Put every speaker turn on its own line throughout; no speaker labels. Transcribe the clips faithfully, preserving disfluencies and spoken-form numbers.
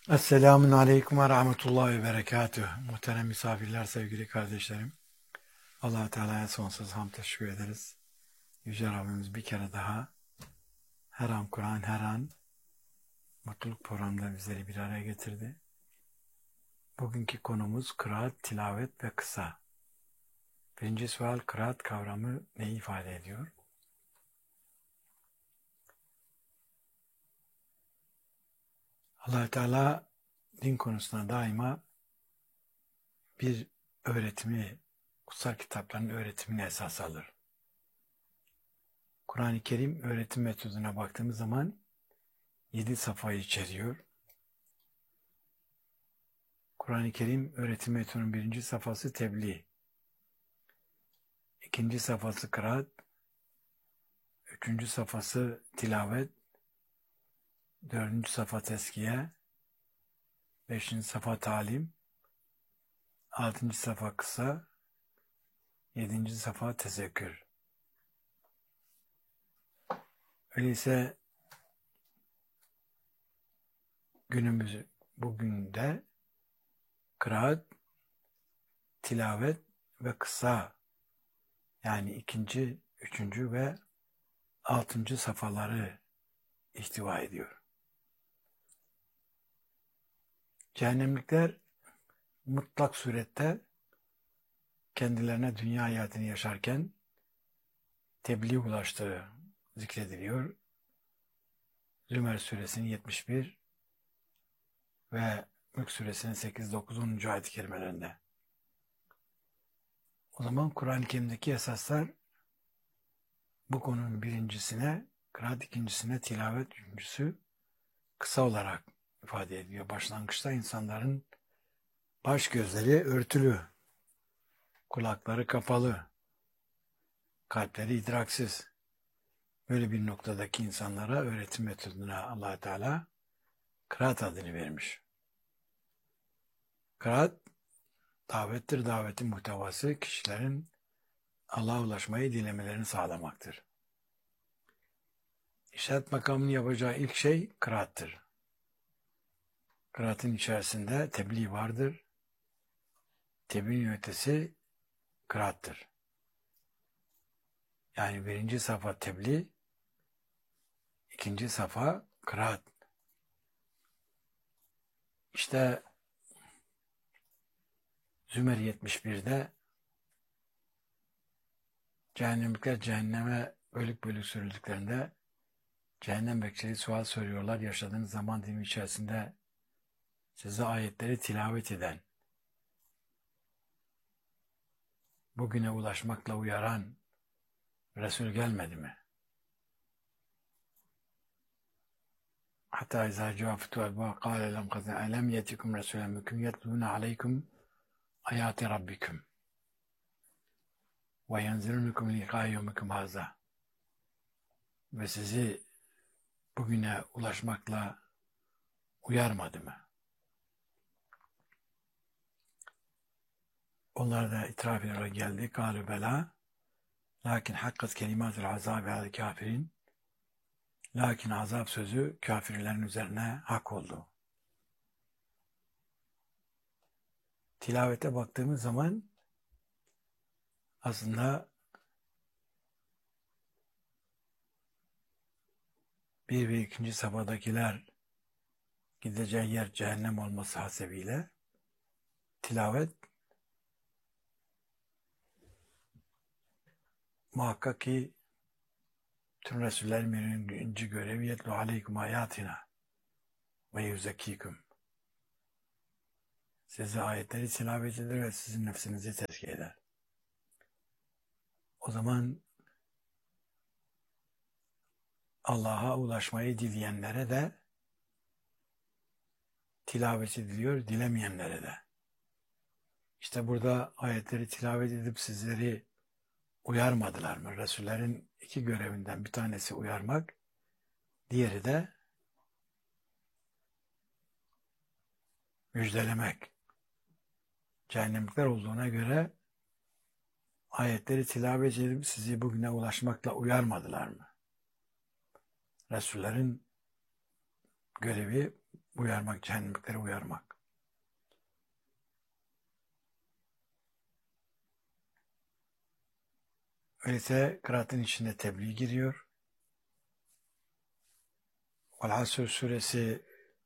Esselamun Aleyküm ve Rahmetullahi ve Berekatüh. Muhterem misafirler, sevgili kardeşlerim. Allah-u Teala'ya sonsuz hamd teşekkür ederiz. Yüce Rabbimiz bir kere daha her an Kur'an, her an mutluluk programında bizleri bir araya getirdi. Bugünkü konumuz kıraat, tilavet ve kısa. Birinci sual, kıraat kavramı ne ifade ediyor? Allah-u Teala din konusunda daima bir öğretimi, kutsal kitapların öğretimini esas alır. Kur'an-ı Kerim öğretim metoduna baktığımız zaman yedi safhayı içeriyor. Kur'an-ı Kerim öğretim metodunun birinci safhası tebliğ, ikinci safhası kıraat, üçüncü safhası tilavet, dördüncü safha teskiye, beşinci safha talim, altıncı safha kısa, yedinci safha tezekkür. Öyleyse günümüz bugün de kıraat, tilavet ve kısa, yani ikinci, üçüncü ve altıncı safhaları ihtiva ediyor. Cehennemlikler mutlak surette kendilerine dünya hayatını yaşarken tebliğ ulaştığı zikrediliyor. Zümer suresinin yetmiş bir ve Mülk suresinin sekiz, dokuz, onuncu ayet-i kerimelerinde. O zaman Kur'an-ı Kerim'deki esaslar bu konunun birincisine kıraat, ikincisine tilavet, üçüncüsü kısa olarak ifade ediyor. Başlangıçta insanların baş gözleri örtülü, kulakları kapalı, kalpleri idraksiz. Böyle bir noktadaki insanlara öğretim metoduna Allah Teala kıraat adını vermiş. Kıraat davettir. Davetin muhtevası kişilerin Allah'a ulaşmayı dilemelerini sağlamaktır. İşaret makamının yapacağı ilk şey kıraattır. Kıraatın içerisinde tebliğ vardır. Tebliğin ötesi kıraattır. Yani birinci safa tebliğ, ikinci safa kıraat. İşte Zümer yetmiş birde cehennemlikler cehenneme bölük bölük sürüldüklerinde cehennem bekçileri sual soruyorlar. Yaşadığınız zaman dilimi içerisinde size ayetleri tilavet eden, bugüne ulaşmakla uyaran Resul gelmedi mi? Hatta izâ cevâfetû elbâ kâle lem kazâ elem yetikum resûlen minkum yetlûne aleykum ayâti rabbikum ve yenzirûnekum likâ yevmikum hâzâ. Ve sizi bugüne ulaşmakla uyarmadı mı? Onlar da itiraf ederek geldi. Kâlü belâ lakin hakkat kelimâtul azâbi alel kâfirin. Lakin azap sözü kafirlerin üzerine hak oldu. Tilavete baktığımız zaman aslında bir ve ikinci safhadakiler gideceği yer cehennem olması hasebiyle tilavet muhakkak ki tüm Resullerin birinci görevi yetlu aleykum ayatina ve yüzekkiküm. Size ayetleri tilavet eder ve sizin nefsinizi tezkiye eder. O zaman Allah'a ulaşmayı dileyenlere de tilavet ediliyor, dilemeyenlere de. İşte burada ayetleri tilavet edip sizleri uyarmadılar mı? Resullerin iki görevinden bir tanesi uyarmak, diğeri de müjdelemek. Cehennemlikler olduğuna göre ayetleri tilavet edip sizi bugüne ulaşmakla uyarmadılar mı? Resullerin görevi uyarmak, cehennemlikleri uyarmak. Öyleyse kıraatın içinde tebliğ giriyor. Vel-Asr suresi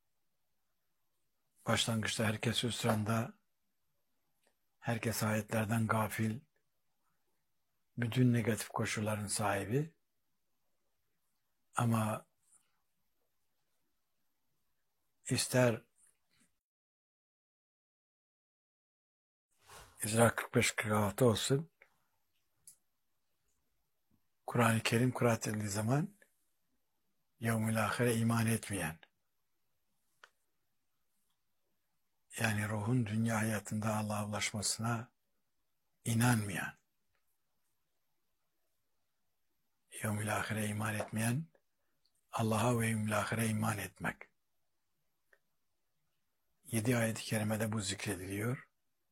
başlangıçta herkes hüsranda, herkes ayetlerden gafil, bütün negatif koşulların sahibi. Ama ister İsra kırk beş kırk altı olsun, Kur'an-ı Kerim kıraat edildiği zaman yevmül ahire iman etmeyen, yani ruhun dünya hayatında Allah'a ulaşmasına inanmayan, yevmül ahire iman etmeyen, Allah'a ve yevmül ahire iman etmek. Yedi ayet-i kerimede bu zikrediliyor.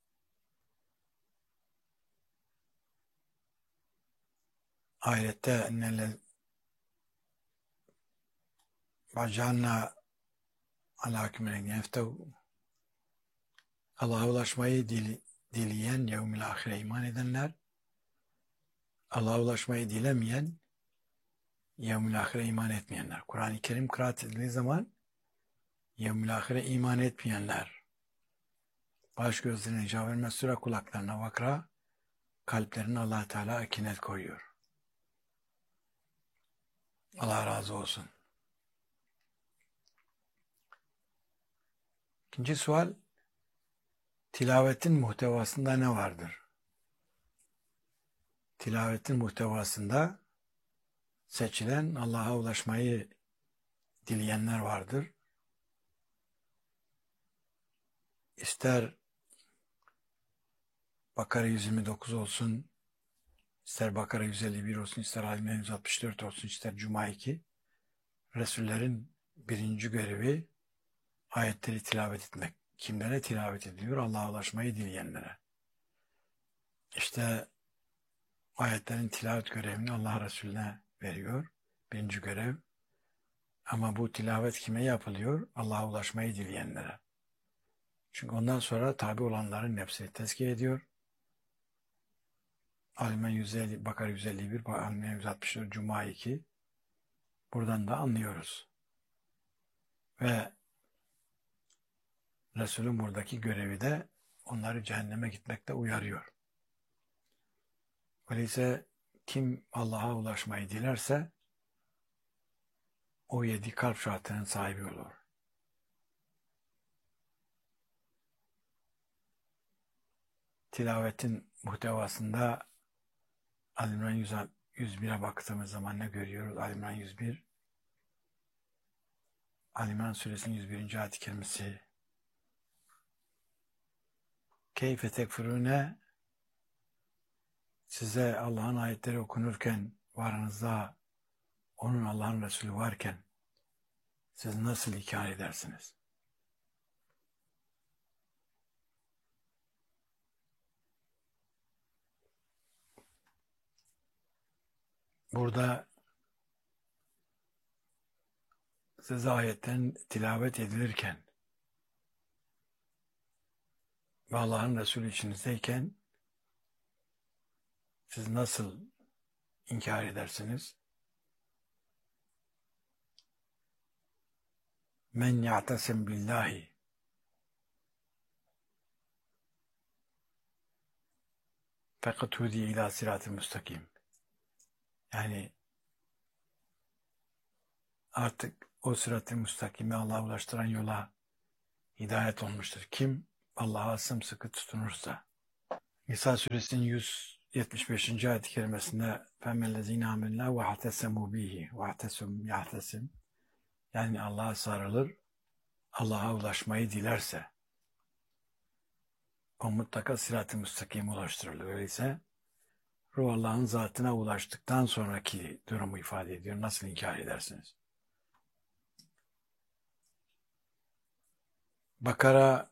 Ayette ennele vacalna ala hükmüne neftev, Allah'a ulaşmayı dil, dileyen, yevmül ahire iman edenler, Allah'a ulaşmayı dilemeyen, yevmül ahire iman etmeyenler. Kur'an-ı Kerim kıraat edildiği zaman yevmül ahire iman etmeyenler, baş gözlerine icap vermez, süre kulaklarına vakra, kalplerine Allah Teala akinet koyuyor. Allah razı olsun. İkinci sual, tilavetin muhtevasında ne vardır? Tilavetin muhtevasında seçilen, Allah'a ulaşmayı dileyenler vardır. İster Bakara yüz yirmi dokuz olsun, ister Bakara yüz elli bir olsun, ister Ali yüz altmış dört olsun, ister Cuma iki. Resullerin birinci görevi ayetleri tilavet etmek. Kimlere tilavet ediliyor? Allah'a ulaşmayı dileyenlere. İşte ayetlerin tilavet görevini Allah Resulüne veriyor. Birinci görev. Ama bu tilavet kime yapılıyor? Allah'a ulaşmayı dileyenlere. Çünkü ondan sonra tabi olanların nefsini tezkiye ediyor. Al-İmran yüz elli, Bakara yüz elli bir, Al-İmran yüz altmış dört, Cuma iki. Buradan da anlıyoruz. Ve Resulün buradaki görevi de onları cehenneme gitmekte uyarıyor. Öyleyse kim Allah'a ulaşmayı dilerse o yedi kalp şartının sahibi olur. Tilavetin muhtevasında Al-İmran yüz bire baktığımız zaman ne görüyoruz? Al-İmran yüz bir, Al-İmran suresinin yüz birinci ayet-i kerimesi. Keyfe tekfurune, size Allah'ın ayetleri okunurken varanızda onun, Allah'ın Resulü varken siz nasıl inkar edersiniz? Burada size ayetten tilavet edilirken ve Allah'ın Resulü içinizdeyken siz nasıl inkar edersiniz? Men ya'tasim billahi fakat hudi ila sirat-ı müstakim. Yani artık o sirat-ı müstakime, Allah'a ulaştıran yola hidayet olmuştur. Kim Allah'a sımsıkı tutunursa. Nisa suresinin yüz yetmiş beşinci ayet-i kerimesinde فَمَّلَّذ۪ينَ عَمِلْنَا وَاَحْتَسَمُوا بِهِ وَاَحْتَسُمْ يَحْتَسِمْ, yani Allah'a sarılır, Allah'a ulaşmayı dilerse o mutlaka sirat-ı müstakime ulaştırılır. Öyleyse ruh Allah'ın zatına ulaştıktan sonraki durumu ifade ediyor. Nasıl inkar edersiniz? Bakara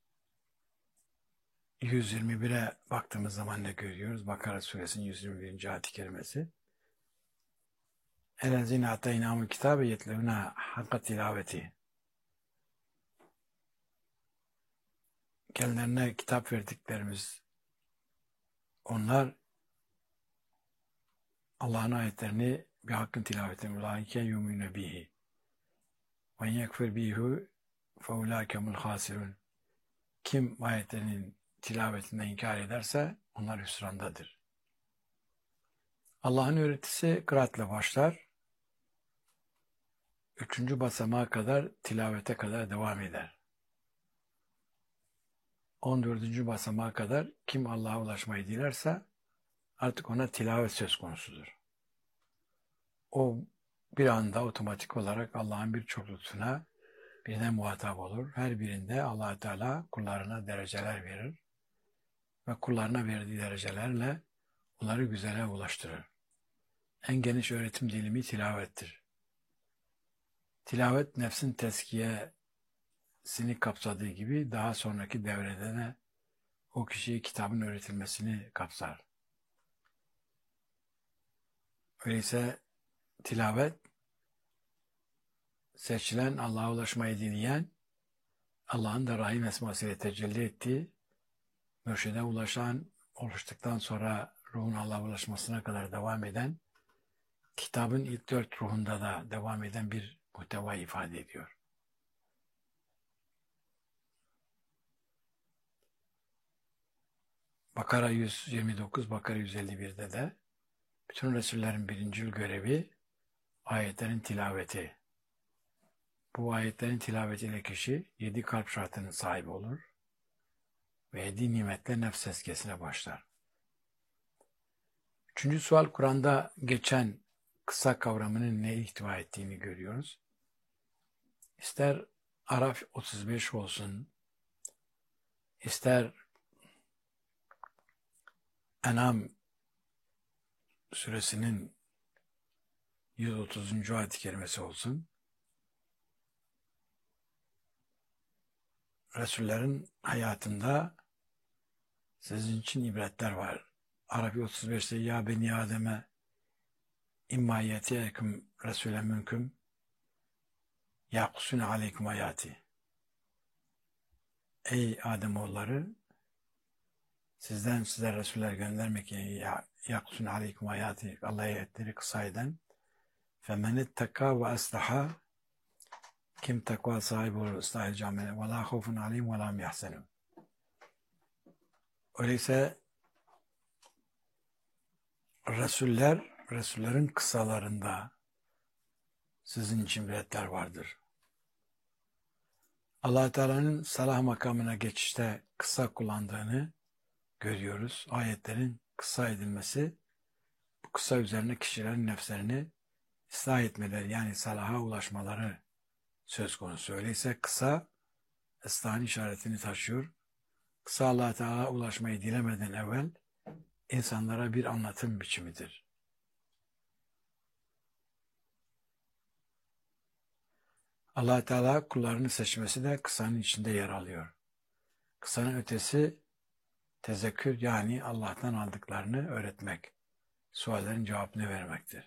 yüz yirmi bire baktığımız zaman ne görüyoruz? Bakara suresinin yüz yirmi birinci ayet-i kerimesi. اَلَذِينَ اَعْتَيْنَاهُمُ الْكِتَابَ يَتْلُونَ حَقَّ تِلَاوَتِهِ, kendilerine kitap verdiklerimiz, onlar Allah'ın ayetlerini bir hakkın tilavetini ulaike yumine bihi ve yekfir bihi fe ulaikemul hasirun. Kim ayetlerinin tilavetini inkar ederse onlar hüsrandadır. Allah'ın öğretisi kıraatle başlar. Üçüncü basamağa kadar, tilavete kadar devam eder. On dördüncü basamağa kadar kim Allah'a ulaşmayı dilerse artık ona tilavet söz konusudur. O bir anda otomatik olarak Allah'ın birçok lütfuna birine muhatap olur. Her birinde Allah Teala kullarına dereceler verir ve kullarına verdiği derecelerle onları güzele ulaştırır. En geniş öğretim dilimi tilavettir. Tilavet nefsin tezkiyesini kapsadığı gibi daha sonraki devrede de o kişiye kitabın öğretilmesini kapsar. Öyleyse tilavet, seçilen, Allah'a ulaşmayı dileyen, Allah'ın da Rahim esmasıyla tecelli ettiği, mürşide ulaşan, oluştuktan sonra ruhun Allah'a ulaşmasına kadar devam eden, kitabın ilk dört ruhunda da devam eden bir muhteva ifade ediyor. Bakara yüz yirmi dokuz, Bakara yüz elli bir'de de bütün Resullerin birincil görevi ayetlerin tilaveti. Bu ayetlerin tilavetiyle kişi yedi kalp şartının sahibi olur ve yedi nimetle nefs tezkiyesine başlar. Üçüncü sual, Kur'an'da geçen kısa kavramının ne ihtiva ettiğini görüyoruz. İster Araf otuz beş olsun, ister En'am suresinin yüz otuzuncu ayet-i kerimesi olsun, Resullerin hayatında sizin için ibretler var. Araf otuz beş'te ya beni Adem'e imma yetiyekum Resul'e münkum yakusune aleykum hayati. Ey Ademoğulları, sizden size Resuller göndermek ya yakusune aleykum hayati, Allah ayetleri kısa eden femen ittaka ve aslaha, kim takva sahibi olur, ıslah edeceğim ve la khofun aleyhim ve la hum yahzenun. Öyleyse Resuller, Resullerin kısalarında sizin için ibretler vardır. Allah Teala'nın salah makamına geçişte kısa kullandığını görüyoruz. Ayetlerin kısa edilmesi, bu kısa üzerine kişilerin nefslerini ıslah etmeleri, yani salaha ulaşmaları söz konusu. Öyleyse kısa ıslahın işaretini taşıyor. Kısa Allah Teala ulaşmayı dilemeden evvel insanlara bir anlatım biçimidir. Allah Teala kullarını seçmesi de kısanın içinde yer alıyor. Kısanın ötesi tezekkür, yani Allah'tan aldıklarını öğretmek, suallerin cevabını vermektir.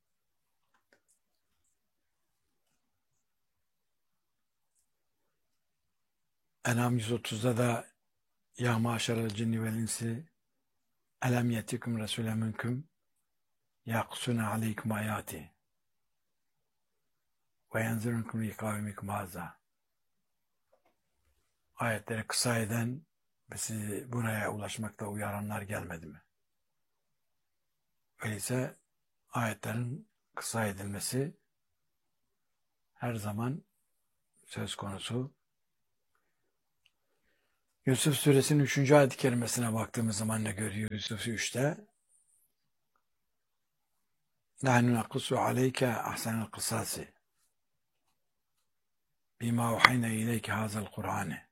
En'am yüz otuz'da da ya maşerel cinni vel insi elem yetikum resulem minkum yakusune aleykum ayati ve yenzirunkum li kavmikum haza. Ayetleri kısa eden ve sizi buraya ulaşmakta uyaranlar gelmedi mi? Öyleyse ayetlerin kısa edilmesi her zaman söz konusu. Yusuf suresinin üçüncü ayet-i kerimesine baktığımız zaman ne görüyoruz? Yusuf üç'te nahnu nakusu aleyke ahsenel kısasi bima uhayne ileyke hazel Kur'ane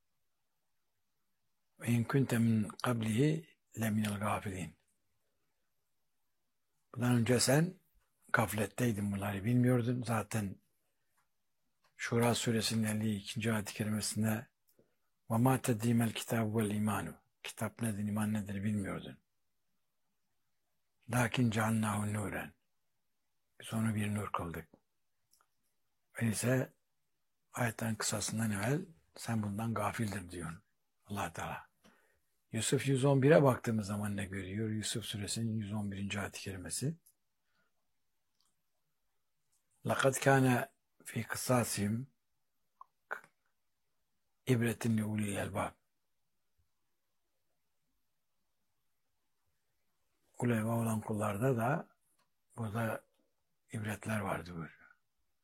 ve in kunte min qablihi leminel gafilin. Bundan önce sen gafletteydin, bunları bilmiyordun. Zaten Şura suresinin elli ikinci ayet-i kerimesinde وَمَا تَدِّيمَ الْكِتَابُ وَالْاِيمَانُ, kitap nedir, iman nedir bilmiyordun. Lakin cealnahu nuren, biz onu bir nur kıldık. Öyleyse ayetlerin kısasından evvel sen bundan gafildir diyorsun. Allah Teala. Yusuf yüz on bire baktığımız zaman ne görüyor? Yusuf suresinin yüz on birinci ayet-i kerimesi. لَقَدْ كَانَ فِي قِصَاسِهِمْ اِبْرَةٍ لِعُولِي الْأَلْبَابِ. Ulema olan kullarda da burada ibretler vardı buyuruyor.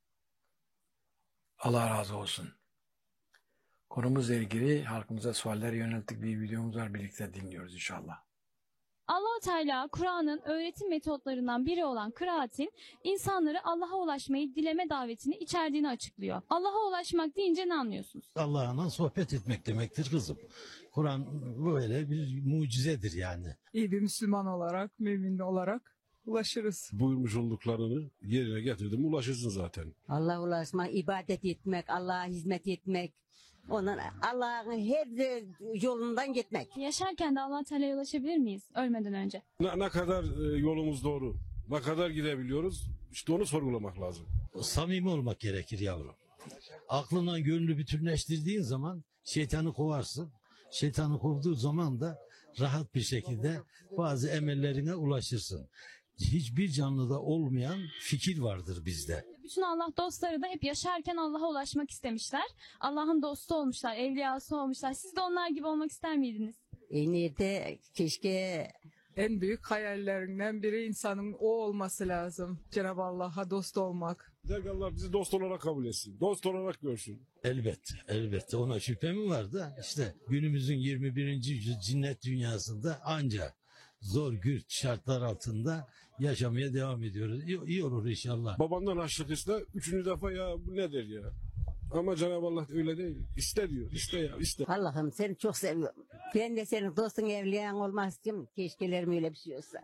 Allah razı olsun. Konumuzla ilgili halkımıza sualler yönelttik bir videomuz var. Birlikte dinliyoruz inşallah.
Allah-u Teala Kur'an'ın öğretim metotlarından biri olan kıraatin insanları Allah'a ulaşmayı dileme davetini içerdiğini açıklıyor. Allah'a ulaşmak deyince ne anlıyorsunuz?
Allah'la sohbet etmek demektir kızım. Kur'an böyle bir mucizedir yani.
İyi bir Müslüman olarak, mümin olarak ulaşırız.
Buyurmuş olduklarını yerine getirdim, ulaşırsın zaten.
Allah'a ulaşmak, ibadet etmek, Allah'a hizmet etmek. Onun Allah'ın her yolundan gitmek.
Yaşarken de Allah-u Teala'ya ulaşabilir miyiz ölmeden önce?
Ne, ne kadar e, yolumuz doğru, ne kadar gidebiliyoruz, işte onu sorgulamak lazım.
Samimi olmak gerekir yavrum. Aklınla gönlü bütünleştirdiğin zaman şeytanı kovarsın. Şeytanı kovduğu zaman da rahat bir şekilde bazı emellerine ulaşırsın. Hiçbir canlıda olmayan fikir vardır bizde.
Bütün Allah dostları da hep yaşarken Allah'a ulaşmak istemişler. Allah'ın dostu olmuşlar, evliyası olmuşlar. Siz de onlar gibi olmak ister miydiniz?
E nerede keşke
En büyük hayallerinden biri insanın o olması lazım. Cenab-ı Allah'a dost olmak.
Der ki Allah bizi dost olarak kabul etsin, dost olarak görsün.
Elbette, elbette ona şüphe mi var da işte günümüzün yirmi birinci yüzyıl cinnet dünyasında ancak zor güç şartlar altında yaşamaya devam ediyoruz. İyi, iyi olur inşallah.
Babandan harçlık iste, üçüncü defa ya bu nedir ya? Ama Cenab-ı Allah öyle değil. İste diyor, iste ya, iste.
Allah'ım seni çok seviyorum. Ben de senin dostun evliyan olmak istiyorum. Keşkelerim öyle bir şey olsa.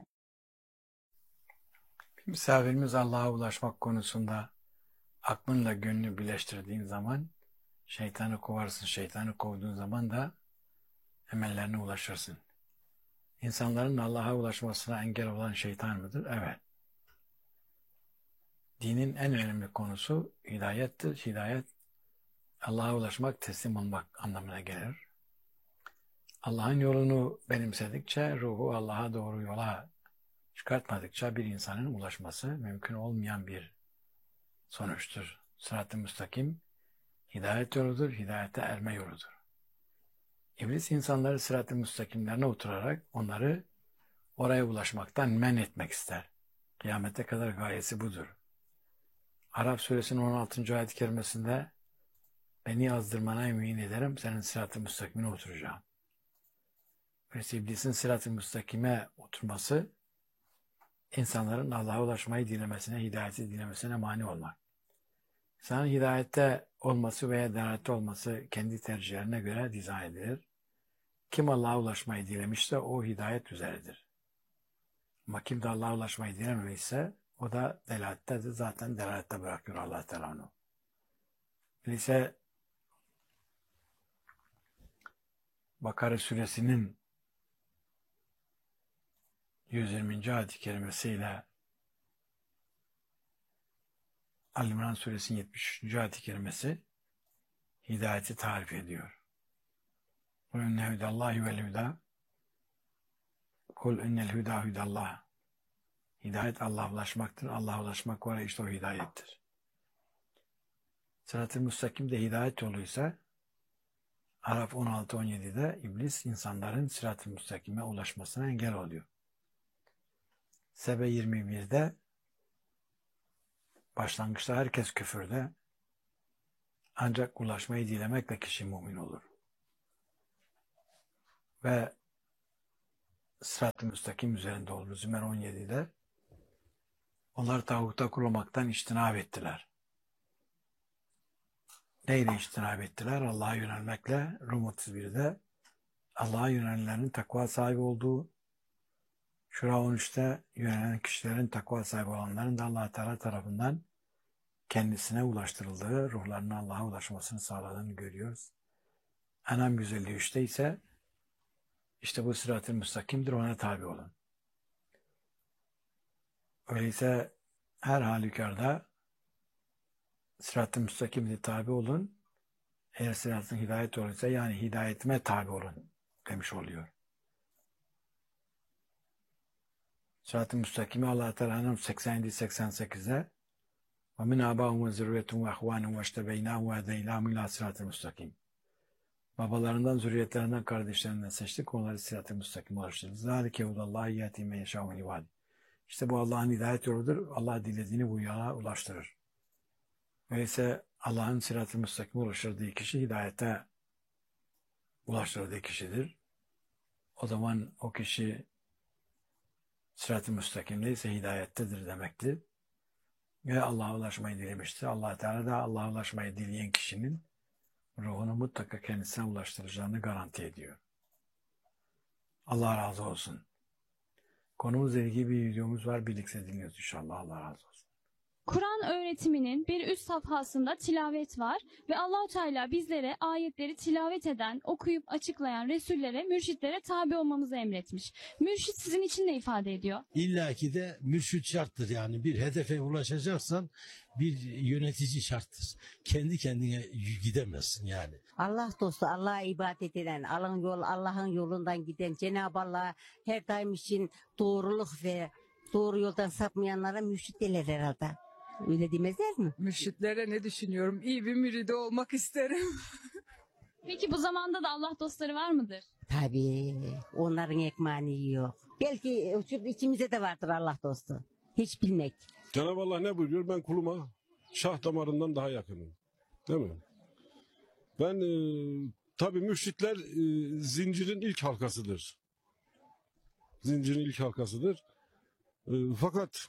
Bir misafirimiz Allah'a ulaşmak konusunda aklınla gönlünü birleştirdiğin zaman şeytanı kovarsın. Şeytanı kovduğun zaman da emellerine ulaşırsın. İnsanların Allah'a ulaşmasına engel olan şeytan mıdır? Evet. Dinin en önemli konusu hidayettir. Hidayet, Allah'a ulaşmak, teslim olmak anlamına gelir. Allah'ın yolunu benimsedikçe, ruhu Allah'a doğru yola çıkartmadıkça bir insanın ulaşması mümkün olmayan bir sonuçtur. Sırat-ı müstakim, hidayet yoludur, hidayete erme yoludur. İblis insanları sırat-ı müstakimlerine oturarak onları oraya ulaşmaktan men etmek ister. Kıyamete kadar gayesi budur. Araf suresinin on altıncı ayet-i kerimesinde beni azdırmana yemin ederim senin sırat-ı müstakimine oturacağım. Böylece iblisin sırat-ı müstakime oturması insanların Allah'a ulaşmayı dilemesine, hidayeti dilemesine mani olmak. İnsanın hidayette olması veya delalette olması kendi tercihlerine göre dizayn edilir. Kim Allah'a ulaşmayı dilemişse o hidayet üzeredir. Ama kim de Allah'a ulaşmayı dilememişse o da delalettedir. Zaten delalette bırakıyor Allah Teala onu. Öyleyse Bakara suresinin yüz yirminci ayet-i kerimesiyle Ali-İmran suresinin yetmiş üçüncü ayet-i kerimesi hidayeti tarif ediyor. Kul inne hudallahi vel huda. Kul innel huda hudallah. Hidayet Allah'a ulaşmaktır. Allah'a ulaşmak var, işte o hidayettir. Sırat-ı müstakim de hidayet yoluysa Araf on altı on yedi'de iblis insanların sırat-ı müstakime ulaşmasına engel oluyor. Sebe yirmi bir'de başlangıçta herkes küfürde, ancak ulaşmayı dilemekle kişi mümin olur. Ve sırat-ı müstakim üzerinde olur. Zümer on yedi'de onlar tağuta kurulmaktan içtinab ettiler. Neyle içtinab ettiler? Allah'a yönelmekle. Rum otuz bir'de Allah'a yönelenlerin takva sahibi olduğu, Şura on üç'te yönelen kişilerin takva sahibi olanların da Allah Teala tarafından kendisine ulaştırıldığı, ruhlarının Allah'a ulaşmasını sağladığını görüyoruz. En'am yüz elli üç'te ise işte bu sırat-ı müstakimdir, ona tabi olun. Öyleyse her halükarda sırat-ı müstakimde tabi olun. Eğer sıratın hidayet olursa yani hidayetime tabi olun demiş oluyor. Sırat-ı müstakimi Allah Teala'nın seksen yedi seksen sekizde ve min âbâhum ve zürriyetum ve ehvânum ve iştebeynâhum ve edeynâhum ilâ sırat-ı müstakim. Babalarından, zürriyetlerinden, kardeşlerinden seçtik. Onları sırat-ı müstakim ulaştırdık. Zâlike hudallâhi yâtî men yeşâ'u min ibâdih. İşte bu Allah'ın hidayet yoludur. Allah dilediğini bu yola ulaştırır. Öyleyse Allah'ın sırat-ı müstakime ulaştırdığı kişi hidayete ulaştırdığı kişidir. O zaman o kişi sırat-ı müstakimdeyse hidayettedir demektir. Ve Allah'a ulaşmayı dilemiştir. Allah Teala da Allah'a ulaşmayı dileyen kişinin ruhunu mutlaka kendisine ulaştıracağını garanti ediyor. Allah razı olsun. Konumuzla ilgili bir videomuz var. Birlikte dinliyoruz inşallah. Allah razı olsun.
Kur'an öğretiminin bir üst safhasında tilavet var ve Allah-u Teala bizlere ayetleri tilavet eden, okuyup açıklayan Resullere, mürşitlere tabi olmamızı emretmiş. Mürşit sizin için ne ifade ediyor?
İlla ki de mürşit şarttır yani. Bir hedefe ulaşacaksan bir yönetici şarttır. Kendi kendine gidemezsin yani.
Allah dostu, Allah'a ibadet eden, Allah'ın yol, Allah'ın yolundan giden, Cenab-ı Allah her daim için doğruluk ve doğru yoldan sapmayanlara mürşit derler herhalde. Öyle demezler mi?
Mürşitlere ne düşünüyorum? İyi bir müridi olmak isterim.
Peki bu zamanda da Allah dostları var mıdır?
Tabii. Onların ekmeğini yok. Belki şu içimizde de vardır Allah dostu. Hiç bilmek.
Cenab-ı Allah ne buyuruyor? Ben kuluma şah damarından daha yakınım. Değil mi? Ben e, tabii mürşitler e, zincirin ilk halkasıdır. Zincirin ilk halkasıdır. E, fakat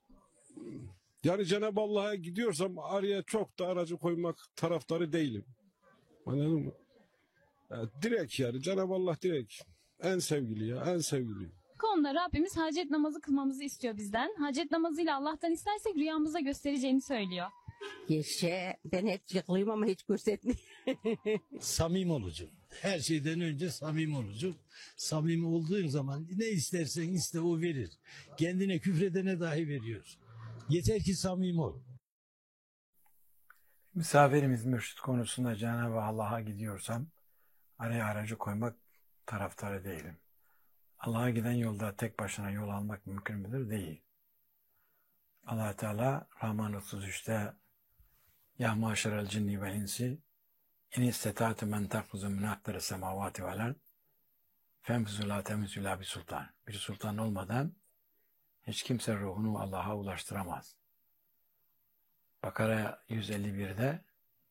yani Cenab-ı Allah'a gidiyorsam araya çok da aracı koymak taraftarı değilim. Anladın mı? Ya, direkt yani Cenab-ı Allah direkt. En sevgili ya, en sevgili.
Bu konuda Rabbimiz hacet namazı kılmamızı istiyor bizden. Hacet namazıyla Allah'tan istersek rüyamıza göstereceğini söylüyor.
Geçe ben hep yıkılıyım ama hiç göstermiyorum.
Samim olacaksın. Her şeyden önce samim olacaksın. Samimi olduğun zaman ne istersen iste o verir. Kendine küfredene dahi veriyor. Yeter ki samimi ol.
Misafirimiz mürşit konusunda Cenab-ı Allah'a gidiyorsam araya aracı koymak taraftarı değilim. Allah'a giden yolda tek başına yol almak mümkün müdür? Değil. Allah Teala Rahman otuz üçte Ya maşerel cinni vel insi in istetâtu men takfuzu min akdari semavati vel ard femfuzu la temizü la bir sultan. Bir sultan olmadan hiç kimse ruhunu Allah'a ulaştıramaz. Bakara yüz elli birde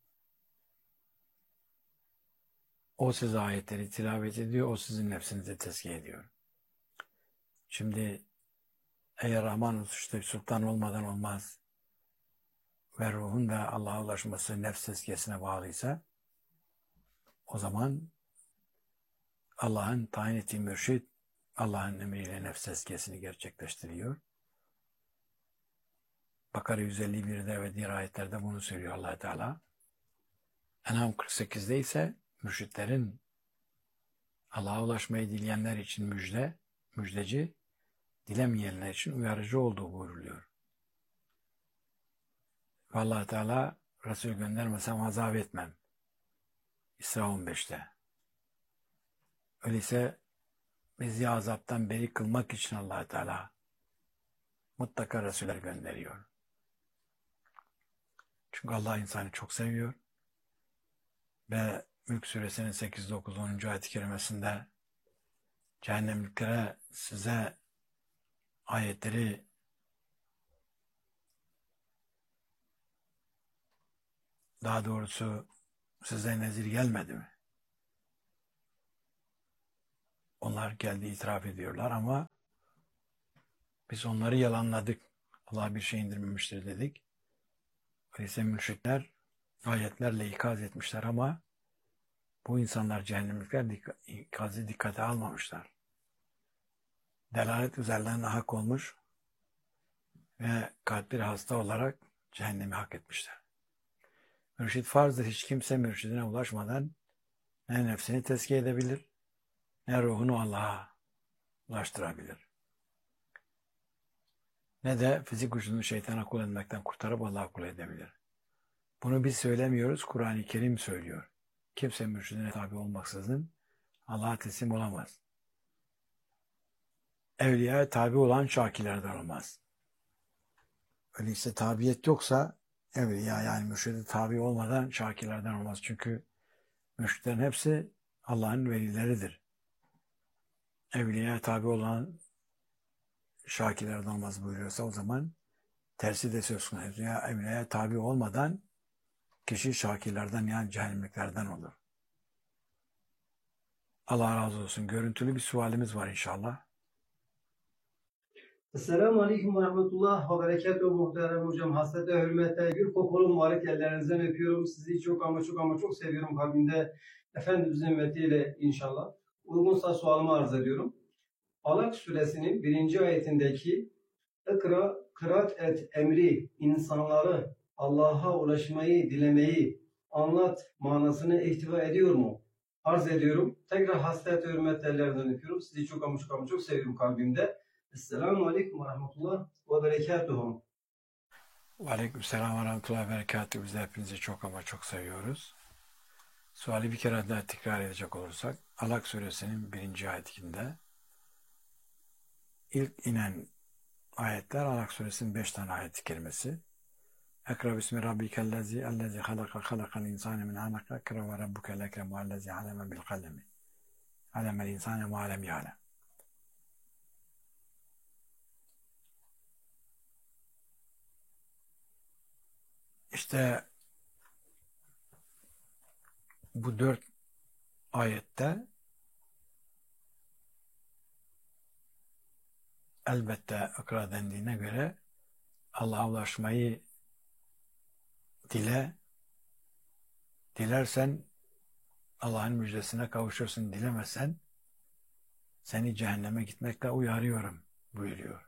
o size ayetleri tilavet ediyor, o sizin nefsinizi tezkiye ediyor. Şimdi eğer Rahman otuz üçte sultan olmadan olmaz ve ruhun da Allah'a ulaşması nefs tezkiyesine bağlıysa o zaman Allah'ın tayin ettiği mürşit Allah'ın emriyle nefs tezkiyesini gerçekleştiriyor. Bakara yüz elli birde ve diğer ayetlerde bunu söylüyor Allah Teala. En'am kırk sekizde ise mürşitlerin Allah'a ulaşmayı dileyenler için müjde, müjdeci, dilemeyenler için uyarıcı olduğu buyruluyor. Ve Allah Teala Resul göndermesem azap etmem. İsra on beşte. Öyleyse bizi azaptan beri kılmak için Allah Teala mutlaka Resuller gönderiyor. Çünkü Allah insanı çok seviyor. Ve Mülk Suresinin sekiz dokuz onuncu ayet-i kerimesinde cehennemliklere size ayetleri daha doğrusu size nezir gelmedi mi? Onlar geldi itiraf ediyorlar ama biz onları yalanladık. Allah bir şey indirmemiştir dedik. Öyleyse müşrikler ayetlerle ikaz etmişler ama bu insanlar cehennemlikler ikazı dikkate almamışlar. Delalet üzerlerine hak olmuş ve kalpleri hasta olarak cehennemi hak etmişler. Mürşid farzdır. Hiç kimse mürşidine ulaşmadan ne nefsini tezkiye edebilir ne ruhunu Allah'a ulaştırabilir. Ne de fizik gücünü şeytana kul etmekten kurtarıp Allah'a kul edebilir. Bunu biz söylemiyoruz. Kur'an-ı Kerim söylüyor. kimse mürşidine tabi olmaksızın Allah'a teslim olamaz. Evliyaya tabi olan şakirlerden olmaz. Öyleyse tabiyet yoksa evliya yani mürşide tabi olmadan şakirlerden olmaz. Çünkü mürşitlerin hepsi Allah'ın velileridir. Evliyaya tabi olan şakirlerden olmaz buyuruyorsa o zaman tersi de söz konusu. Evliya, evliyaya tabi olmadan kişi şakirlerden yani cehennemliklerden olur. Allah razı olsun. Görüntülü bir sualimiz var inşallah.
Esselamu Aleyküm ve Rahmetullah ve Berekatuhu muhterem hocam. Hasrete, hürmete, gül kokulu mübarek ellerinizden öpüyorum. Sizi çok ama çok ama çok seviyorum kalbimde. Efendimizin ümmetiyle inşallah. Uygunsa sualımı arz ediyorum. Alak suresinin birinci ayetindeki "Ikra, kıraat et emri, insanları Allah'a ulaşmayı, dilemeyi anlat" manasını ihtiva ediyor mu? Arz ediyorum. Tekrar hasret ve hürmet ellerinden öpüyorum. Sizi çok ama çok ama çok seviyorum kalbimde. Esselamu Aleyküm ve Rahmetullah ve Berekatuhu.
Aleykümselam ve Rahmetullah ve Berekatuhu. Biz de hepinizi çok ama çok seviyoruz. Suali bir kere daha tekrar edecek olursak, Alak suresinin birinci ayetinde ilk inen ayetler Alak suresinin beş tane ayet-i kerimesi. Ekra bismi rabbikellezi ellezi halaka halakal insane min alaka ekra ve rabbukel ekremu ellezi aleme bil kalemi alemel insane ma alem ya'lem. İşte bu dört ayette elbette ikra dendiğine göre Allah'a ulaşmayı dile, dilersen Allah'ın müjdesine kavuşursun, dilemezsen seni cehenneme gitmekle uyarıyorum buyuruyor.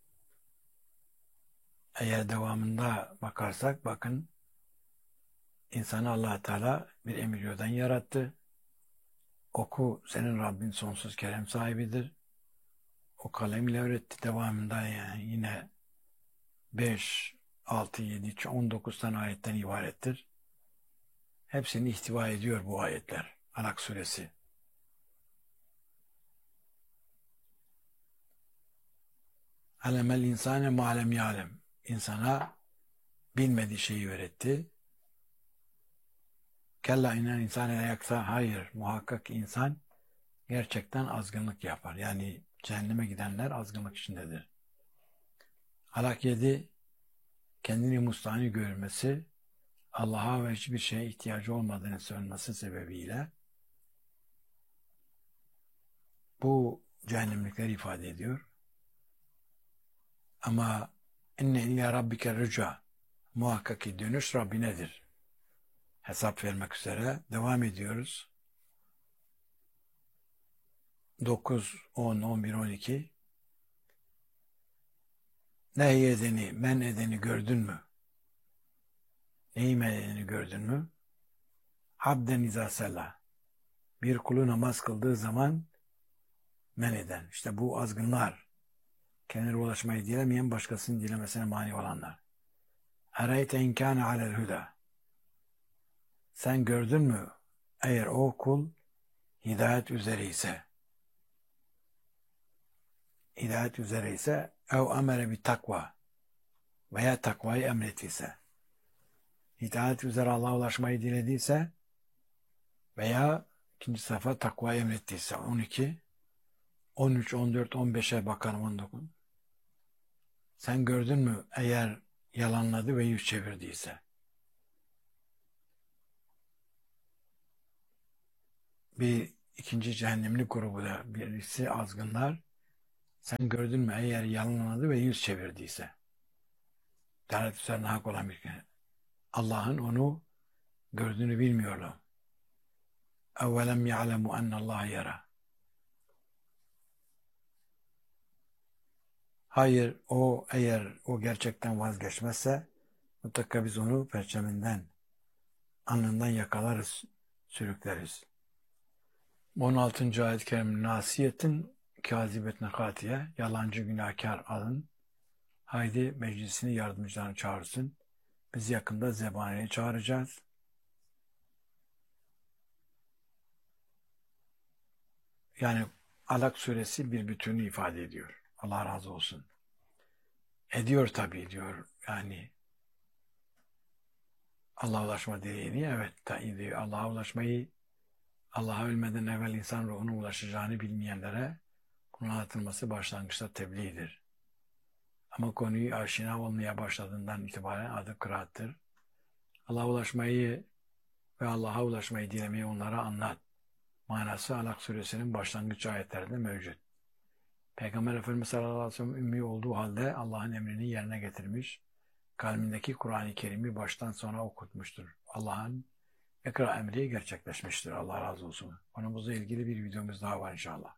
Eğer devamında bakarsak bakın insanı Allah Teala bir emiryodan yarattı. Oku, senin Rabbin sonsuz kerem sahibidir. O kalemle öğretti. Devamında yani yine beş, altı, yedi, on dokuz tane ayetten ibarettir. Hepsini ihtiva ediyor bu ayetler. Alak suresi. Alemel insane ma'lem ya'lem. İnsana bilmediği şeyi öğretti. Kella inen insane yaksa, hayır muhakkak insan gerçekten azgınlık yapar. Yani cehenneme gidenler azgınlık içindedir. Alak yedi, kendini mustahni görmesi, Allah'a ve hiçbir şeye ihtiyacı olmadığını söylemesi sebebiyle bu cehennemlikleri ifade ediyor. Ama inne illa rabbike rüca, muhakkak ki dönüş Rabbinedir. Hesap vermek üzere devam ediyoruz. dokuz, on, on bir, on iki Nehy edeni, men edeni gördün mü? Neyi men edeni gördün mü? Abden izâ sella. Bir kulu namaz kıldığı zaman men eden. İşte bu azgınlar. Kendine ulaşmayı dilemeyen, başkasının dilemesine mani olanlar. Ereyte inkâne alel hüda. Sen gördün mü? Eğer o kul hidayet üzere ise, hidayet üzere ise ev amere bir takva veya takvayı emrettiyse, hidayet üzere Allah'a ulaşmayı dilediyse veya ikinci sefer takvayı emrettiyse on iki, on üç, on dört, on beşe bakalım on dokuz. Sen gördün mü eğer yalanladı ve yüz çevirdiyse? Bir ikinci cehennemlik grubu da birisi azgınlar. Sen gördün mü eğer yalanladı ve yüz çevirdiyse? Dalet üzerine hak olan bir kere. Allah'ın onu gördüğünü bilmiyorlar. Evvelem ya'lemu ennallâhe yara. Hayır, o eğer o gerçekten vazgeçmezse mutlaka biz onu perçeminden, alnından yakalarız, sürükleriz. on altıncı ayet-i kerime nasiyetin kâzibetine katiye, yalancı günahkar alın. Haydi meclisini yardımcılarını çağırsın. Biz yakında zebaniyi çağıracağız. Yani Alak suresi bir bütünü ifade ediyor. Allah razı olsun. Ediyor tabii diyor. Yani Allah'a ulaşma dileğini evet ediyor. Allah'a ulaşmayı, Allah'a ölmeden evvel insan ruhuna ulaşacağını bilmeyenlere bunun anlatılması başlangıçta tebliğdir. Ama konuyu aşina olmaya başladığından itibaren adı kıraattır. Allah'a ulaşmayı ve Allah'a ulaşmayı dilemeyi onlara anlat. Manası Alak suresinin başlangıç ayetlerinde mevcut. Peygamber Efendimiz sallallahu aleyhi ve sellem ümmi olduğu halde Allah'ın emrini yerine getirmiş, kalbindeki Kur'an-ı Kerim'i baştan sona okutmuştur. Allah'ın ikra emri gerçekleşmiştir. Allah razı olsun. Konumuzla ilgili bir videomuz daha var inşallah.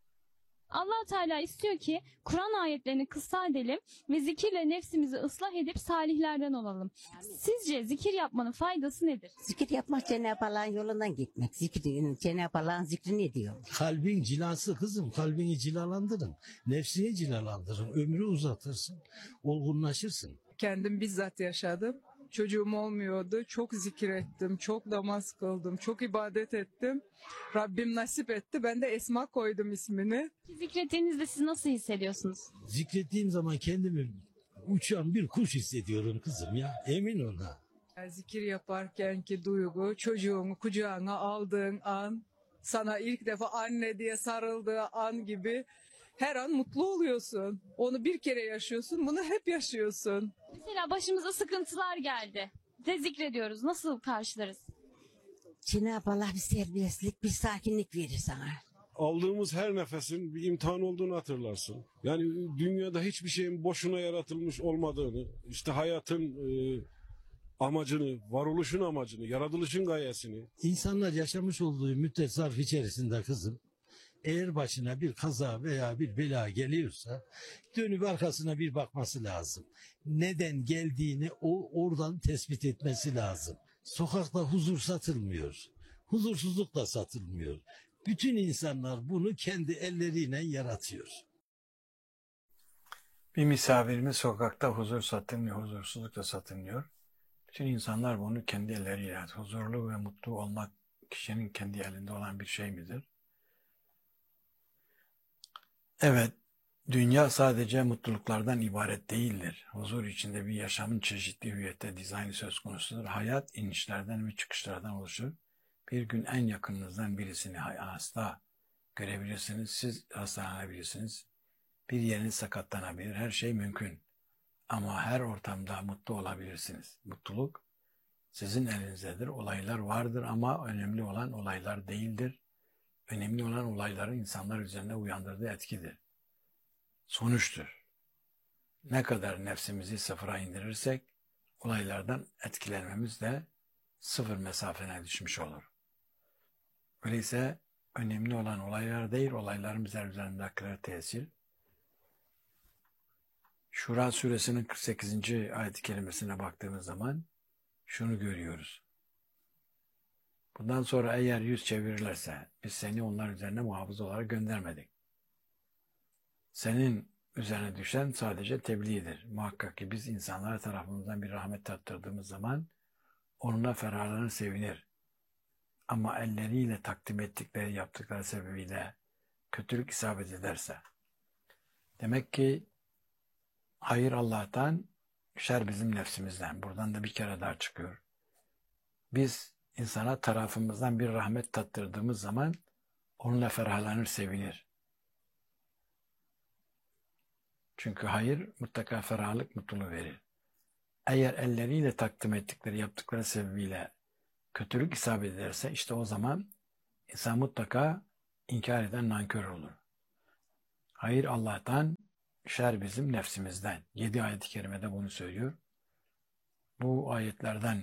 Allah Teala istiyor ki Kur'an ayetlerini kıssa edelim ve zikirle nefsimizi ıslah edip salihlerden olalım. Sizce zikir yapmanın faydası nedir?
Zikir yapmak Cenab-ı Allah'ın yolundan gitmek. Zikir, Cenab-ı Allah'ın zikrini ediyor.
Kalbin cilası kızım, kalbini cilalandırın. Nefsini cilalandırın. Ömrü uzatırsın. Olgunlaşırsın.
Kendim bizzat yaşadım. Çocuğum olmuyordu. Çok zikir ettim. Çok namaz kıldım. Çok ibadet ettim. Rabbim nasip etti. Ben de Esma koydum ismini.
Zikrettiğinizde siz nasıl hissediyorsunuz?
Zikrettiğim zaman kendimi uçan bir kuş hissediyorum kızım ya. Emin ona.
Yani zikir yaparken ki duygu, çocuğunu kucağına aldığın an, sana ilk defa anne diye sarıldığı an gibi her an mutlu oluyorsun. Onu bir kere yaşıyorsun, bunu hep yaşıyorsun.
Mesela başımıza sıkıntılar geldi. De zikrediyoruz. Nasıl karşılarız?
Cenab-ı Allah bir serbestlik, bir sakinlik verir sana.
Aldığımız her nefesin bir imtihan olduğunu hatırlarsın. Yani dünyada hiçbir şeyin boşuna yaratılmış olmadığını, işte hayatın e, amacını, varoluşun amacını, yaratılışın gayesini.
İnsanlar yaşamış olduğu müddet zarf içerisinde kızım, eğer başına bir kaza veya bir bela geliyorsa dönüp arkasına bir bakması lazım. Neden geldiğini o oradan tespit etmesi lazım. Sokakta huzur satılmıyor. Huzursuzluk da satılmıyor. Bütün insanlar bunu kendi elleriyle yaratıyor.
Bir misafirimiz sokakta huzur satılmıyor, huzursuzluk da satılmıyor. Bütün insanlar bunu kendi elleriyle yaratıyor. Huzurlu ve mutlu olmak kişinin kendi elinde olan bir şey midir? Evet, dünya sadece mutluluklardan ibaret değildir. Huzur içinde bir yaşamın çeşitli hüviyette dizaynı söz konusudur. Hayat inişlerden ve çıkışlardan oluşur. Bir gün en yakınınızdan birisini hasta görebilirsiniz, siz hastalanabilirsiniz. Bir yeriniz sakatlanabilir, her şey mümkün. Ama her ortamda mutlu olabilirsiniz. Mutluluk sizin elinizdedir. Olaylar vardır ama önemli olan olaylar değildir. Önemli olan olayların insanlar üzerine uyandırdığı etkidir. Sonuçtur. Ne kadar nefsimizi sıfıra indirirsek olaylardan etkilenmemiz de sıfır mesafene düşmüş olur. Öyleyse önemli olan olaylar değil, olayların bizler üzerindekiler tesir. Şura suresinin kırk sekizinci ayet-i kerimesine baktığımız zaman şunu görüyoruz. Bundan sonra eğer yüz çevirirlerse biz seni onlar üzerine muhafız olarak göndermedik. Senin üzerine düşen sadece tebliğdir. Muhakkak ki biz insanlara tarafımızdan bir rahmet tattırdığımız zaman onunla ferahlanır, sevinir. Ama elleriyle takdim ettikleri, yaptıkları sebebiyle kötülük isabet ederse. Demek ki hayır Allah'tan, şer bizim nefsimizden. Buradan da bir kere daha çıkıyor. Biz insana tarafımızdan bir rahmet tattırdığımız zaman onunla ferahlanır, sevinir. Çünkü hayır mutlaka ferahlık, mutluluğu verir. Eğer elleriyle takdim ettikleri, yaptıkları sebebiyle kötülük isabet ederse işte o zaman insan mutlaka inkar eden nankör olur. Hayır Allah'tan, şer bizim nefsimizden. Yedi ayet-i kerimede bunu söylüyor. Bu ayetlerden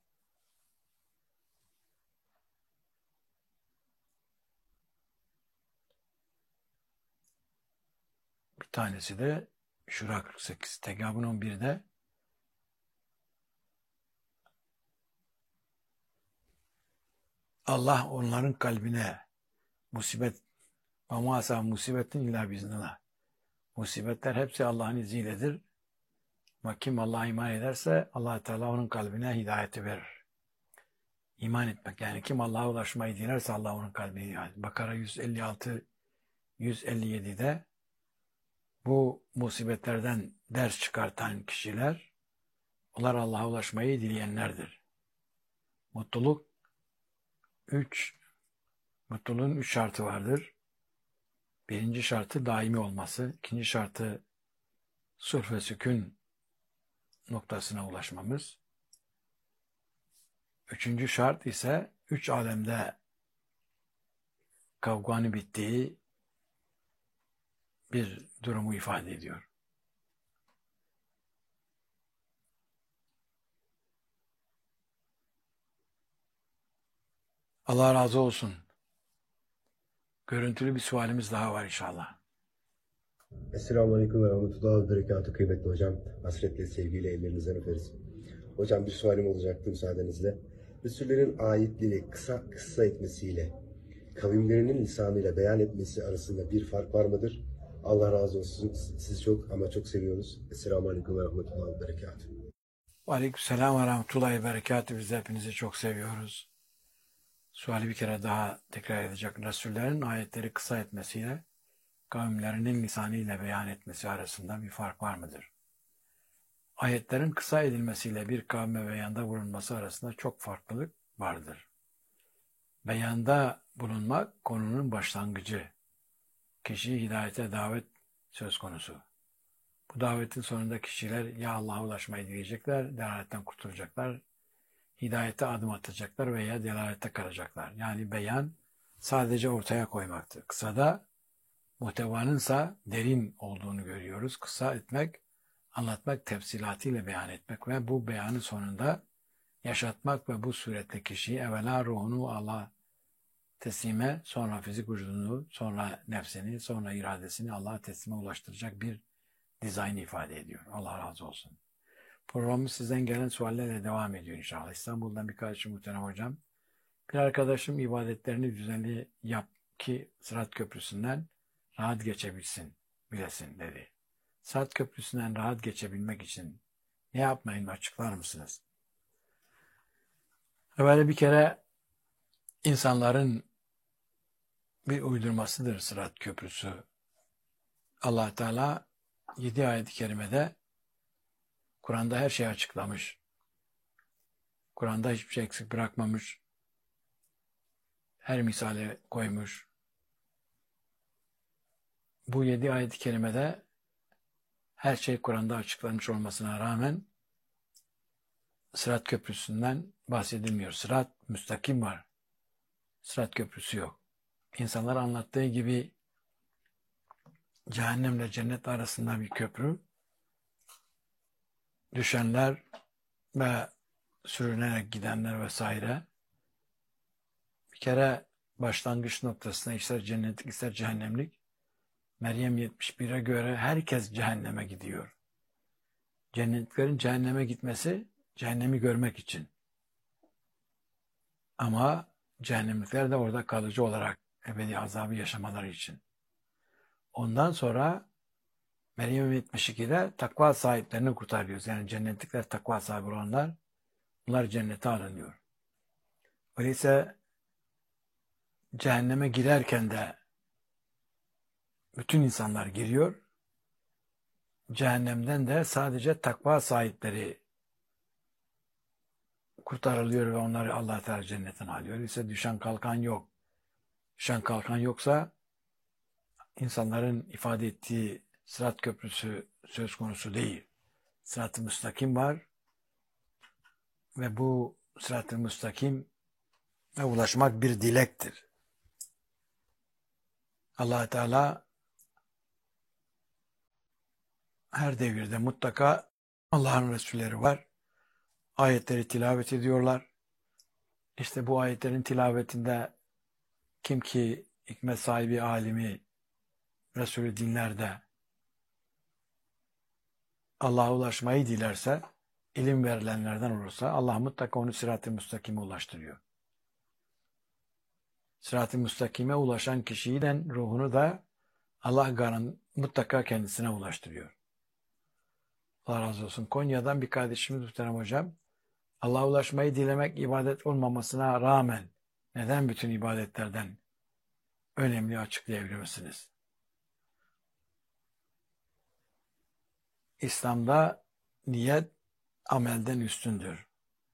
bir tanesi de Şura kırk sekiz. Tegabun on birde Allah onların kalbine musibet ve muhasebe musibetin illa biiznillah. Musibetler hepsi Allah'ın izniyle. Ama kim Allah'a iman ederse Allah Teala onun kalbine hidayeti verir. iman etmek. Yani kim Allah'a ulaşmayı dilerse Allah onun kalbini yani. Bakara yüz elli altı yüz elli yedi'de bu musibetlerden ders çıkartan kişiler, onlar Allah'a ulaşmayı dileyenlerdir. Mutluluk üç, mutluluğun üç şartı vardır. Birinci şartı daimi olması, ikinci şartı sulh ve sükun noktasına ulaşmamız. Üçüncü şart ise üç alemde kavganın bittiği bir durumu ifade ediyor. Allah razı olsun. Görüntülü bir sualimiz daha var inşallah.
Esselamu Aleyküm ve Rahmetullahi ve Berekatuhu kıymetli hocam. Hasretle sevgiyle ellerinizden öperiz. Hocam bir sualim olacaktı müsaadenizle. Resullerin ayetleri kısa kısa etmesiyle kavimlerinin lisanıyla beyan etmesi arasında bir fark var mıdır? Allah razı olsun. Sizi çok ama çok seviyoruz. Esselamu Aleyküm ve Rahmetullahi ve Berekatuhu.
Aleykümselam ve Rahmetullahi ve Berekatuhu. Biz hepinizi çok seviyoruz. Suali bir kere daha tekrar edecek. Resullerin ayetleri kısa etmesiyle kavimlerinin lisanıyla beyan etmesi arasında bir fark var mıdır? Ayetlerin kısa edilmesiyle bir kavme beyanda bulunması arasında çok farklılık vardır. Beyanda bulunmak konunun başlangıcı. Kişiyi hidayete davet söz konusu. Bu davetin sonunda kişiler ya Allah'a ulaşmayı dileyecekler, delaletten kurtulacaklar, hidayete adım atacaklar veya delalette kalacaklar. Yani beyan sadece ortaya koymaktır. Kısada muhtevanınsa derin olduğunu görüyoruz. Kısa etmek, anlatmak, tefsilatıyla beyan etmek ve bu beyanın sonunda yaşatmak ve bu suretle kişiyi evvela ruhunu Allah'a teslime, sonra fizik vücudunu, sonra nefsini, sonra iradesini Allah'a teslime ulaştıracak bir dizayn ifade ediyor. Allah razı olsun. Programımız sizden gelen suallerle devam ediyor inşallah. İstanbul'dan birkaç muhterem hocam. Bir arkadaşım ibadetlerini düzenli yap ki Sırat Köprüsü'nden rahat geçebilsin, bilesin dedi. Sırat Köprüsü'nden rahat geçebilmek için ne yapmayın açıklar mısınız? Böyle bir kere insanların bir uydurmasıdır Sırat Köprüsü. Allah Teala yedi ayet-i kerimede Kur'an'da her şeyi açıklamış. Kur'an'da hiçbir şey eksik bırakmamış. Her misale koymuş. Bu yedi ayet-i kerimede her şey Kur'an'da açıklanmış olmasına rağmen Sırat Köprüsü'nden bahsedilmiyor. Sırat müstakim var. Sırat Köprüsü yok. İnsanlar anlattığı gibi cehennemle cennet arasında bir köprü, düşenler ve sürünerek gidenler vesaire. Bir kere başlangıç noktasına ister cennetlik ister cehennemlik, Meryem yetmiş bir'e göre herkes cehenneme gidiyor. Cennetliklerin cehenneme gitmesi cehennemi görmek için. Ama cehennemlikler de orada kalıcı olarak ebedi azabı yaşamaları için. Ondan sonra Meryem yetmiş iki'de takva sahiplerini kurtarıyoruz. Yani cennetlikler takva sahibi olanlar, bunlar cennete alınıyor. Öyleyse cehenneme girerken de bütün insanlar giriyor. Cehennemden de sadece takva sahipleri kurtarılıyor ve onları Allah Teala cennetine alıyor. Öyleyse düşen kalkan yok. Düşen kalkan yoksa insanların ifade ettiği Sırat Köprüsü söz konusu değil. Sırat-ı müstakim var ve bu Sırat-ı müstakime ulaşmak bir dilektir. Allah Teala her devirde mutlaka Allah'ın Resulleri var. Ayetleri tilavet ediyorlar. İşte bu ayetlerin tilavetinde kim ki hikmet sahibi alimi Resulü dinler de Allah'a ulaşmayı dilerse, ilim verilenlerden olursa Allah mutlaka onu sırat-ı müstakime ulaştırıyor. Sırat-ı müstakime ulaşan kişiden ruhunu da Allah garan mutlaka kendisine ulaştırıyor. Allah razı olsun. Konya'dan bir kardeşimiz muhterem hocam, Allah'a ulaşmayı dilemek ibadet olmamasına rağmen neden bütün ibadetlerden önemli açıklayabilir misiniz? İslam'da niyet amelden üstündür.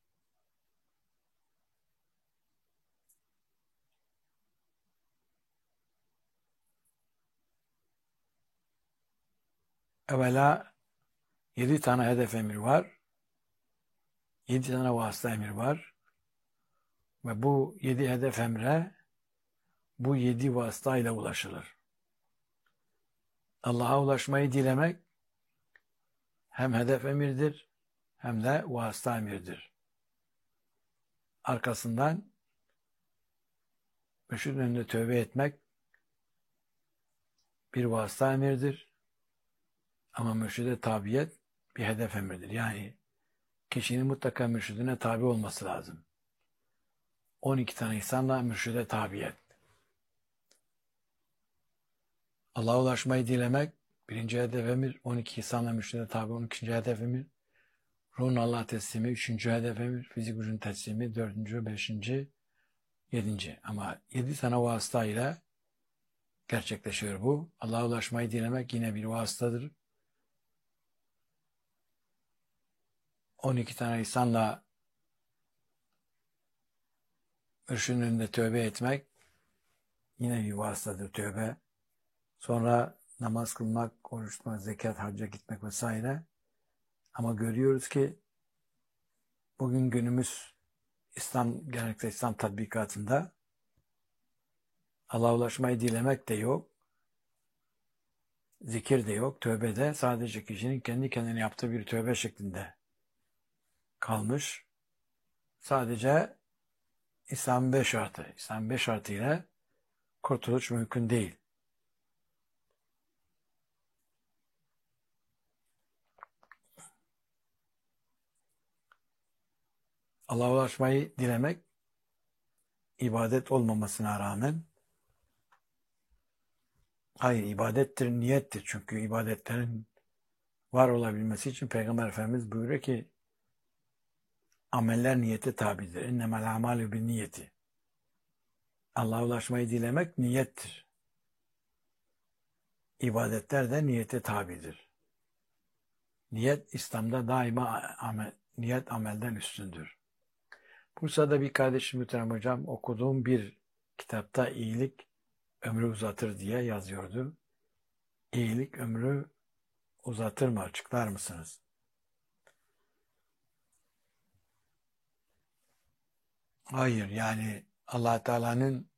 Evvela yedi tane hedef emir var. Yedi tane vasıta emir var. Ve bu yedi hedef emre bu yedi vasıtayla ulaşılır. Allah'a ulaşmayı dilemek hem hedef emirdir hem de vasıta emirdir. Arkasından mürşidin önünde tövbe etmek bir vasıta emirdir. Ama mürşide tabiyet bir hedef emirdir. Yani kişinin mutlaka mürşidine tabi olması lazım. on iki tane insanla mürşide tabiyet. Allah'a ulaşmayı dilemek birinci hedef emir, on iki insanla mürşide tabi on ikinci hedef emir, ruhun Allah teslimi üçüncü hedef emir, fizik gücün teslimi dördüncü, beşinci, yedinci. Ama yedi tane vasıta ile gerçekleşiyor bu. Allah'a ulaşmayı dilemek yine bir vasıtadır. on iki tane insanla mürşidin önünde tövbe etmek yine bir vasıtadır tövbe. Sonra namaz kılmak, oruç tutmak, zekat, hacca gitmek vesaire. Ama görüyoruz ki bugün günümüz İslam, genellikle İslam tatbikatında Allah'a ulaşmayı dilemek de yok. Zikir de yok. Tövbe de sadece kişinin kendi kendine yaptığı bir tövbe şeklinde kalmış. Sadece İslam'ın beş şartı. İslam'ın beş şartı ile kurtuluş mümkün değil. Allah'a ulaşmayı dilemek ibadet olmamasına rağmen hayır ibadettir, niyettir. Çünkü ibadetlerin var olabilmesi için Peygamber Efendimiz buyuruyor ki ameller niyete tabidir. İnnemel amalü bin niyeti. Allah'a ulaşmayı dilemek niyettir. İbadetler de niyete tabidir. Niyet İslam'da daima amel, niyet amelden üstündür. Bursa'da bir kardeşim muhterem hocam okuduğum bir kitapta iyilik ömrü uzatır diye yazıyordu. İyilik ömrü uzatır mı? Açıklar mısınız? Hayır, yani Allah Teala'nın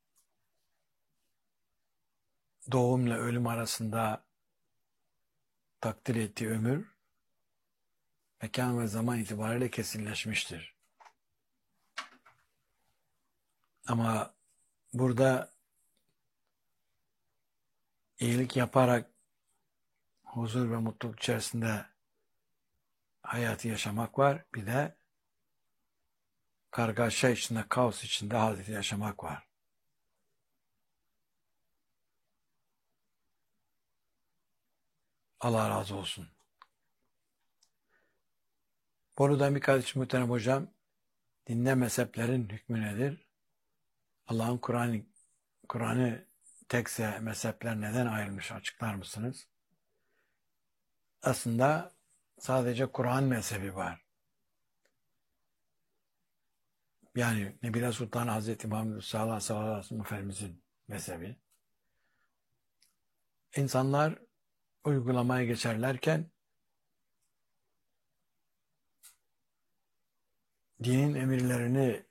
doğumla ölüm arasında takdir ettiği ömür mekan ve zaman itibariyle kesinleşmiştir. Ama burada iyilik yaparak huzur ve mutluluk içerisinde hayatı yaşamak var. Bir de kargaşa içinde, kaos içinde hayatı yaşamak var. Allah razı olsun. Buradan bir kardeşim muhterem hocam, dinle mezheplerin hükmü nedir? Allah'ın Kur'an'ı Kur'an'ı tekse mezhepler neden ayrılmış açıklar mısınız? Aslında sadece Kur'an mezhebi var. Yani Nebile Sultan Hazreti Muhammed sallallahu aleyhi ve sellem Efendimizin mezhebi. İnsanlar uygulamaya geçerlerken dinin emirlerini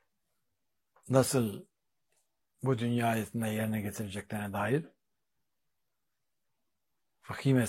nasıl bu dünya hayatında yerine getireceklerine dair fıkhi